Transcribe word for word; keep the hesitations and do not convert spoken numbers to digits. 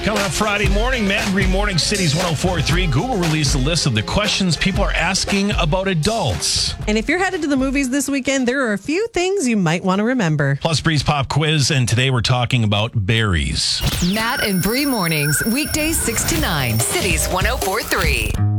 Coming up Friday morning, Matt and Bree Morning Cities one oh four point three. Google released a list of the questions people are asking about adults. And if you're headed to the movies this weekend, there are a few things you might want to remember. Plus Bree's Pop Quiz, and today we're talking about berries. Matt and Bree Mornings, weekdays six to nine, Cities one oh four point three.